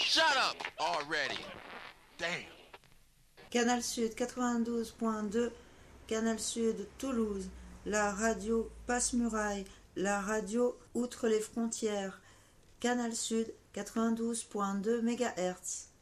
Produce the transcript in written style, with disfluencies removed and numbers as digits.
Shut up already. Damn. Canal Sud 92.2, Canal Sud Toulouse, la radio Passe-Muraille, la radio Outre les frontières, Canal Sud 92.2 MHz.